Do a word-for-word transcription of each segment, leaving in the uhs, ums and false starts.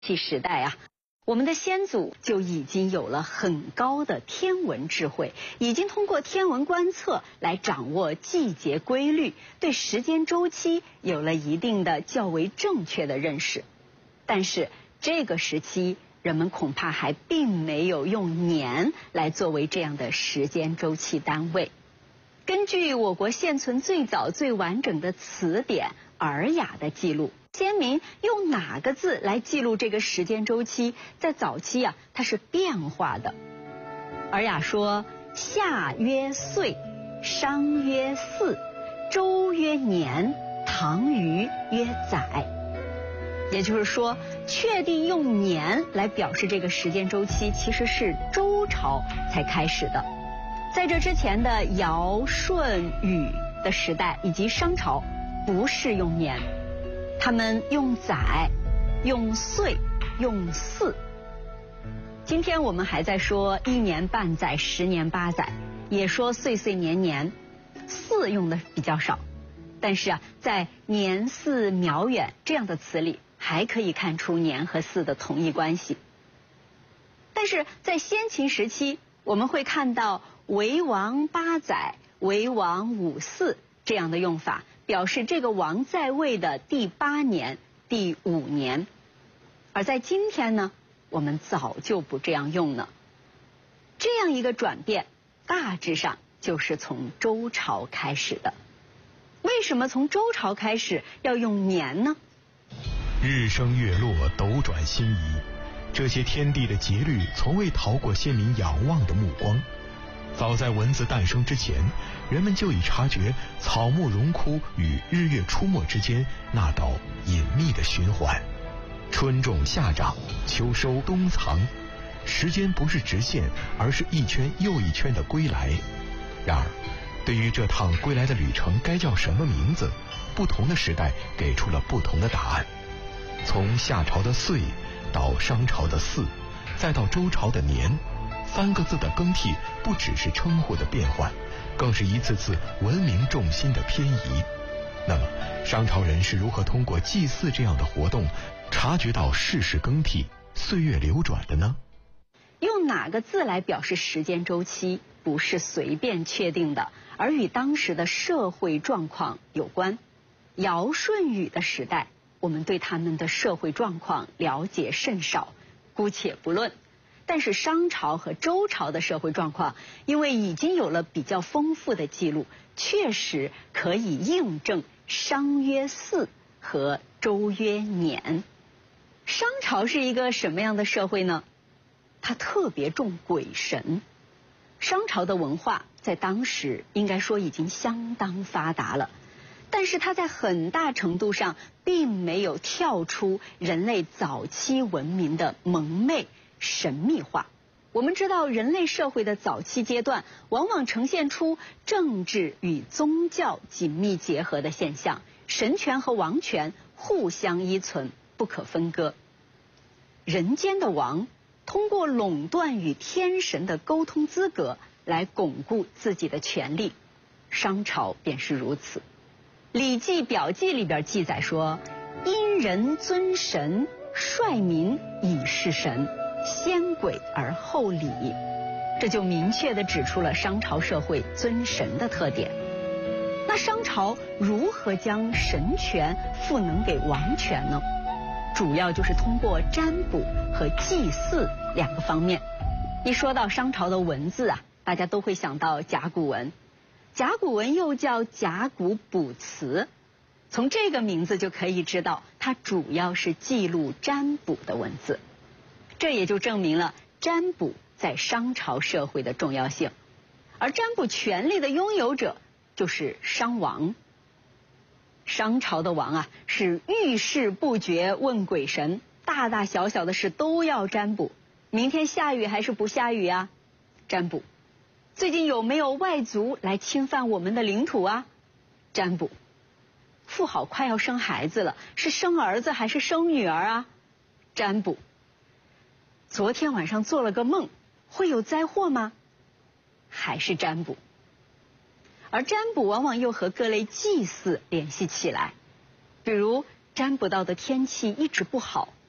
器时代啊，我们的先祖就已经有了很高的天文智慧，已经通过天文观测来掌握季节规律，对时间周期有了一定的较为正确的认识。但是这个时期，人们恐怕还并没有用年来作为这样的时间周期单位。根据我国现存最早最完整的词典《尔雅》的记录，先民用哪个字来记录这个时间周期？在早期啊，它是变化的。《尔雅》说：夏曰岁，商曰祀，周曰年，唐虞曰载。也就是说，确定用年来表示这个时间周期，其实是周朝才开始的。在这之前的尧、舜、禹的时代以及商朝，不是用年，他们用载、用岁、用祀。今天我们还在说一年半载、十年八载，也说岁岁年年，祀用的比较少。但是啊，在年祀苗远这样的词里，还可以看出年和祀的同义关系。但是在先秦时期，我们会看到为王八载、为王五祀这样的用法，表示这个王在位的第八年、第五年。而在今天呢，我们早就不这样用了。这样一个转变，大致上就是从周朝开始的。为什么从周朝开始要用年呢？ 日升月落，斗转星移，这些天地的节律从未逃过先民仰望的目光。早在文字诞生之前，人们就已察觉草木荣枯与日月出没之间那道隐秘的循环。春种夏长，秋收冬藏，时间不是直线，而是一圈又一圈的归来。然而，对于这趟归来的旅程该叫什么名字，不同的时代给出了不同的答案。从夏朝的岁到商朝的祀，再到周朝的年，三个字的更替不只是称呼的变换，更是一次次文明重心的偏移。那么商朝人是如何通过祭祀这样的活动察觉到世事更替、岁月流转的呢？ 用哪个字来表示时间周期，不是随便确定的，而与当时的社会状况有关。尧舜禹的时代，我们对他们的社会状况了解甚少，姑且不论。但是商朝和周朝的社会状况，因为已经有了比较丰富的记录，确实可以印证商曰祀和周曰年。商朝是一个什么样的社会呢？它特别重鬼神。商朝的文化在当时应该说已经相当发达了，但是它在很大程度上并没有跳出人类早期文明的蒙昧神秘化。我们知道，人类社会的早期阶段往往呈现出政治与宗教紧密结合的现象，神权和王权互相依存，不可分割。人间的王通过垄断与天神的沟通资格来巩固自己的权利，商朝便是如此。《礼记·表记》里边记载说：因人尊神，率民以事神，先鬼而后礼。这就明确地指出了商朝社会尊神的特点。那商朝如何将神权赋能给王权呢？主要就是通过占卜和祭祀两个方面。一说到商朝的文字啊，大家都会想到甲骨文。甲骨文又叫甲骨卜辞，从这个名字就可以知道，它主要是记录占卜的文字。这也就证明了占卜在商朝社会的重要性。而占卜权力的拥有者就是商王。商朝的王啊，是遇事不决问鬼神，大大小小的事都要占卜。明天下雨还是不下雨啊？占卜。最近有没有外族来侵犯我们的领土啊？占卜。妇好快要生孩子了，是生儿子还是生女儿啊？占卜。昨天晚上做了个梦，会有灾祸吗？还是占卜。而占卜往往又和各类祭祀联系起来，比如占卜到的天气一直不好，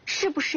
是不是